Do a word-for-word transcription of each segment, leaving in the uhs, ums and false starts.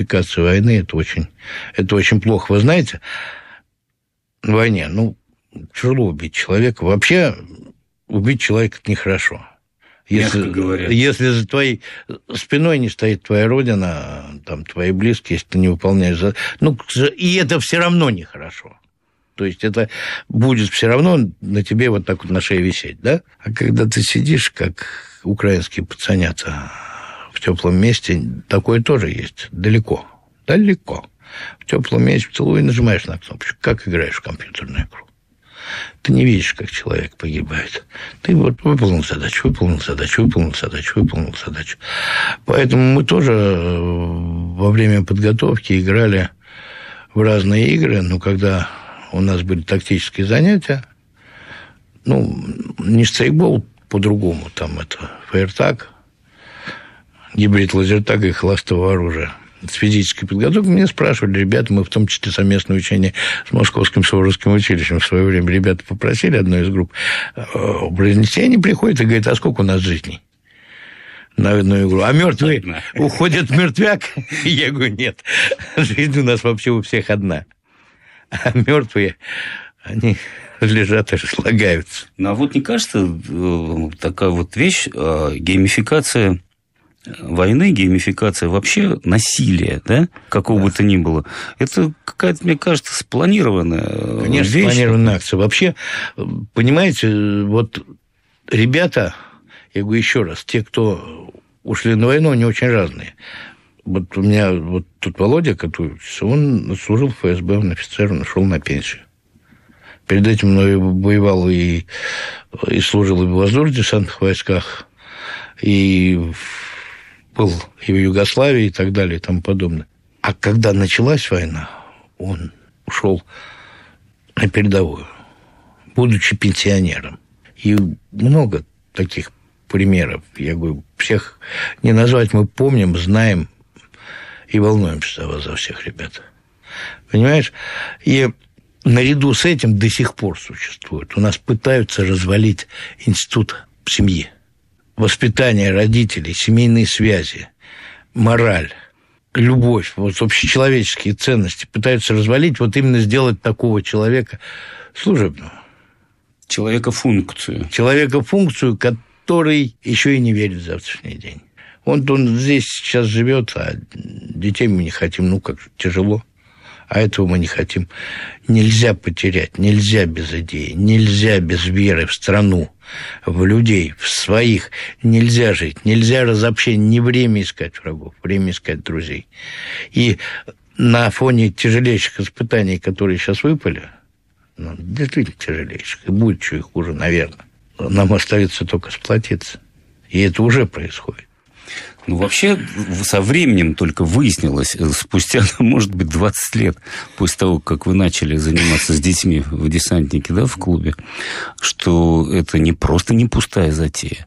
геймификация войны, это очень, это очень плохо. Вы знаете, на войне, ну, тяжело убить человека. Вообще, убить человека – это нехорошо. Если, если за твоей спиной не стоит твоя родина, там, твои близкие, если ты не выполняешь... Ну, и это все равно нехорошо. То есть это будет все равно на тебе вот так вот на шее висеть, да? А когда ты сидишь, как украинские пацанята в теплом месте, такое тоже есть. Далеко. Далеко. В теплом месте целуй, нажимаешь на кнопочку. Как играешь в компьютерную игру. Ты не видишь, как человек погибает. Ты вот выполнил задачу, выполнил задачу, выполнил задачу, выполнил задачу. Поэтому мы тоже во время подготовки играли в разные игры, но когда у нас были тактические занятия, ну, не стрейкбол, по-другому, там это фаертаг, гибрид лазертага и холостого оружия. С физической подготовкой меня спрашивали ребята, мы в том числе совместное учение с Московским Суворовским училищем в свое время ребята попросили, одной из групп, произнести, они приходят и говорят, а сколько у нас жизней на одну игру? А мертвые уходят в мертвяк? Я говорю, нет, жизнь у нас вообще у всех одна. А мертвые, они лежат и разлагаются. Ну, а вот не кажется такая вот вещь, геймификация войны, геймификация вообще насилия, да, какого да. бы то ни было, это какая-то, мне кажется, спланированная Конечно, вещь. спланированная акция. Вообще, понимаете, вот ребята, я говорю еще раз, те, кто ушли на войну, они очень разные. Вот у меня вот тут Володя, который он служил в эф эс бэ, он офицер, он ушел на пенсию. Перед этим он воевал и, и служил и в воздушно-десантных войсках, и был и в Югославии, и так далее, и тому подобное. А когда началась война, он ушел на передовую, будучи пенсионером. И много таких примеров. Я говорю, всех не назвать мы помним, знаем и волнуемся за всех ребят. Понимаешь? И наряду с этим до сих пор существует. У нас пытаются развалить институт семьи. Воспитание родителей, семейные связи, мораль, любовь, вот общечеловеческие ценности пытаются развалить, вот именно сделать такого человека служебного. Человека-функцию. Человека-функцию, который еще и не верит в завтрашний день. Он, он здесь сейчас живет, а детей мы не хотим, ну как, тяжело. А этого мы не хотим. Нельзя потерять, нельзя без идеи, нельзя без веры в страну, в людей, в своих. Нельзя жить, нельзя разобщение, не время искать врагов, время искать друзей. И на фоне тяжелейших испытаний, которые сейчас выпали, ну, действительно тяжелейших, и будет чуть хуже, наверное, нам остается только сплотиться. И это уже происходит. Ну, вообще, со временем только выяснилось, спустя, может быть, двадцать лет после того, как вы начали заниматься с детьми в десантнике, да, в клубе, что это не просто не пустая затея,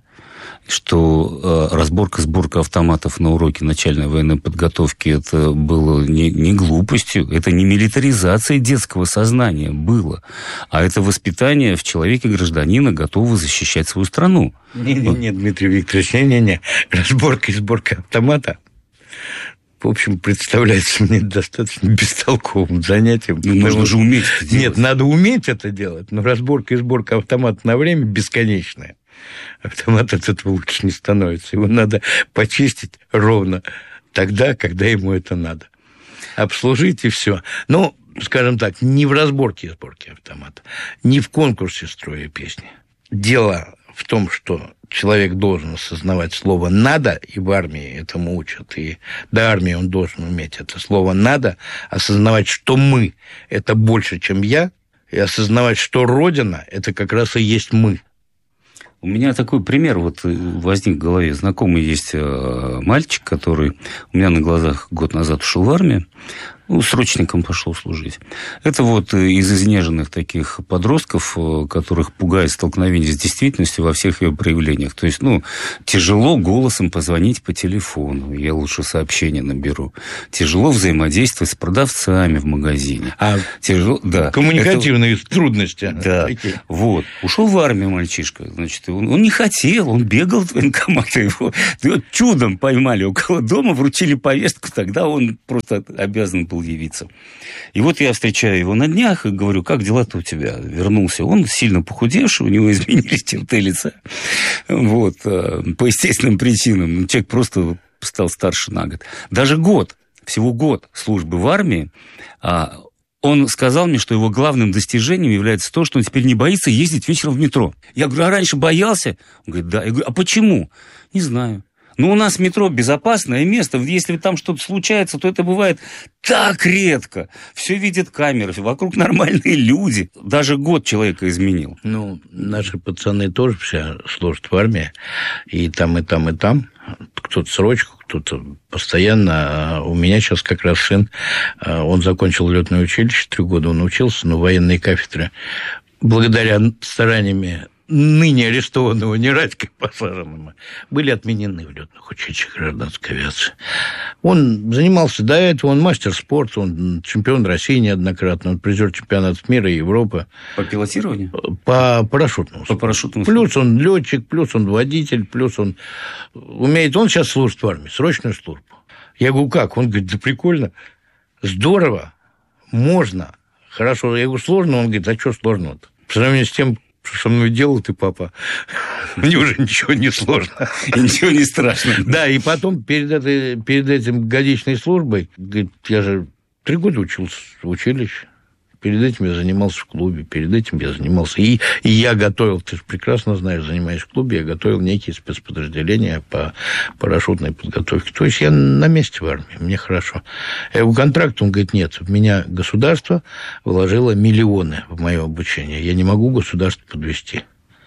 что э, разборка, сборка автоматов на уроке начальной военной подготовки это было не, не глупостью, это не милитаризация детского сознания было, а это воспитание в человеке гражданина, готового защищать свою страну. Не-не-не, Дмитрий Викторович, не-не-не, разборка и сборка автомата, в общем, представляется мне достаточно бестолковым занятием. Ну, нужно же уметь это делать. Нет, надо уметь это делать, но разборка и сборка автомата на время бесконечная. Автомат от этого лучше не становится. Его надо почистить ровно тогда, когда ему это надо. Обслужить и все. Ну, скажем так, не в разборке и сборке автомата, не в конкурсе строя песни. Дело в том, что человек должен осознавать слово «надо», и в армии этому учат, и до армии он должен уметь это слово «надо», осознавать, что мы – это больше, чем я, и осознавать, что Родина – это как раз и есть мы. У меня такой пример вот возник в голове. Знакомый есть мальчик, который у меня на глазах год назад ушел в армию. Ну, срочником пошел служить. Это вот из изнеженных таких подростков, которых пугает столкновение с действительностью во всех ее проявлениях. То есть, ну, тяжело голосом позвонить по телефону, я лучше сообщение наберу. Тяжело взаимодействовать с продавцами в магазине. А тяжело, да. Коммуникативные это... трудности. Да. Такие. Вот. Ушел в армию мальчишка. Значит, он, он не хотел, он бегал в военкомат, его, его чудом поймали около дома, вручили повестку, тогда он просто обязан был явиться. И вот я встречаю его на днях и говорю, как дела-то у тебя? Вернулся он, сильно похудевший, у него изменились черты лица. Вот. По естественным причинам. Человек просто стал старше на год. Даже год, всего год службы в армии, он сказал мне, что его главным достижением является то, что он теперь не боится ездить вечером в метро. Я говорю, а раньше боялся? Он говорит, да. Я говорю, а почему? Не знаю. Ну, у нас метро безопасное место. Если там что-то случается, то это бывает так редко. Все видят камеры, вокруг нормальные люди. Даже год человека изменил. Ну, наши пацаны тоже все служат в армии. И там, и там, и там. Кто-то срочку, кто-то постоянно. У меня сейчас как раз сын, он закончил летное училище, три года он учился на военной кафедре. Благодаря стараниями ныне арестованного Нерадько посаженного, были отменены в летных училищах гражданской авиации. Он занимался до этого, он мастер спорта, он чемпион России неоднократно, он призер чемпионатов мира и Европы. По пилотированию? По парашютному. По парашютному. Плюс он летчик, плюс он водитель, плюс он умеет... Он сейчас служит в армии, срочную службу. Я говорю, как? Он говорит, да прикольно, здорово, можно, хорошо. Я говорю, сложно? Он говорит, а что сложного-то? По сравнению с тем, что со мной делал ты, папа, мне уже ничего не сложно. И ничего не страшно. Да, и потом перед, этой, перед этим годичной службой, говорит, я же три года учился в училище, перед этим я занимался в клубе, перед этим я занимался... И, и я готовил, ты же прекрасно знаешь, занимаясь в клубе, я готовил некие спецподразделения по парашютной подготовке. То есть я на месте в армии, мне хорошо. Я его контракт, он говорит, нет, в меня государство вложило миллионы в мое обучение. Я не могу государство подвести.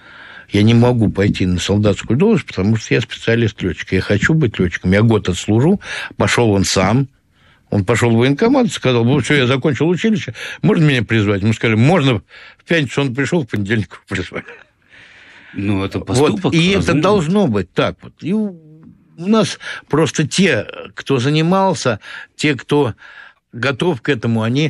Я не могу пойти на солдатскую должность, потому что я специалист-летчик. Я хочу быть летчиком. Я год отслужу, пошел он сам. Он пошел в военкомат, сказал, ну, все, я закончил училище, можно меня призвать? Мы сказали, можно. В пятницу он пришел, в понедельник его призвали. Ну, это поступок. Вот. И разумно. Это должно быть так вот. И у нас просто те, кто занимался, те, кто готов к этому, они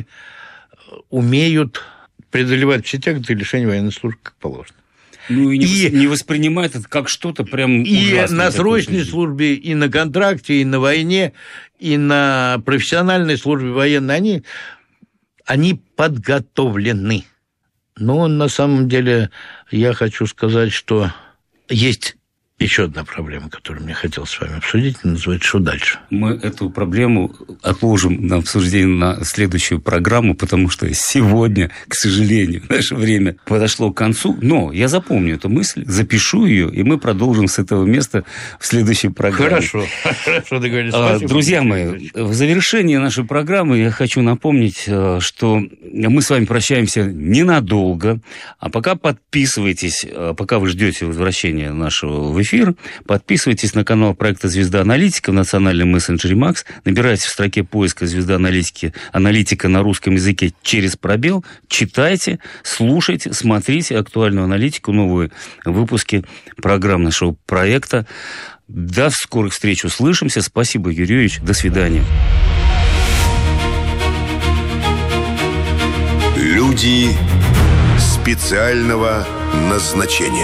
умеют преодолевать все тяготы лишения военной службы, как положено. Ну, и не, и не воспринимает это как что-то прям и ужасное. И на срочной службе, и на контракте, и на войне, и на профессиональной службе военной, они, они подготовлены. Но на самом деле я хочу сказать, что есть еще одна проблема, которую мне хотелось с вами обсудить, называется «Что дальше?». Мы эту проблему отложим на обсуждение на следующую программу, потому что сегодня, к сожалению, наше время подошло к концу. Но я запомню эту мысль, запишу ее, и мы продолжим с этого места в следующей программе. Хорошо, хорошо договорились. Спасибо. Друзья мои, в завершении нашей программы я хочу напомнить, что мы с вами прощаемся ненадолго, а пока подписывайтесь, пока вы ждете возвращения нашего в эфир, эфир. Подписывайтесь на канал проекта «Звезда Аналитика» в национальном мессенджере Макс. Набирайте в строке поиска «Звезда Аналитики» аналитика на русском языке через пробел. Читайте, слушайте, смотрите актуальную аналитику, новые выпуски программ нашего проекта. До скорых встреч, услышимся. Спасибо, Юрий Юрьевич. До свидания. Люди специального назначения.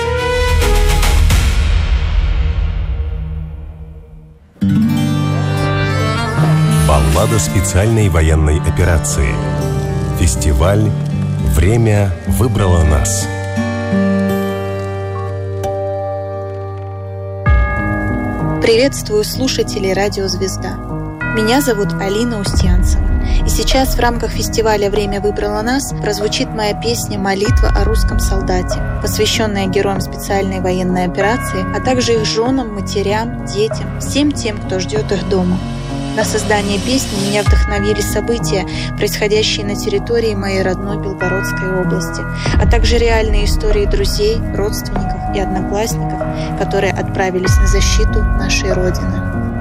Баллада специальной военной операции. Фестиваль «Время выбрало нас». Приветствую слушателей радио «Звезда». Меня зовут Алина Устьянцева. И сейчас в рамках фестиваля «Время выбрало нас» прозвучит моя песня «Молитва о русском солдате», посвященная героям специальной военной операции, а также их женам, матерям, детям, всем тем, кто ждет их дома. На создание песни меня вдохновили события, происходящие на территории моей родной Белгородской области, а также реальные истории друзей, родственников и одноклассников, которые отправились на защиту нашей Родины.